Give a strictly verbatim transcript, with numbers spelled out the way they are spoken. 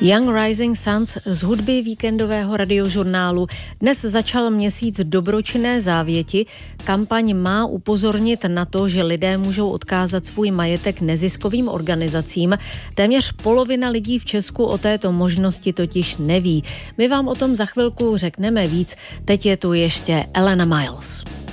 Young Rising Suns z hudby víkendového radiožurnálu. Dnes začal měsíc dobročinné závěti. Kampaň má upozornit na to, že lidé můžou odkázat svůj majetek neziskovým organizacím. Téměř polovina lidí v Česku o této možnosti totiž neví. My vám o tom za chvilku řekneme víc. Teď je tu ještě Elena Miles.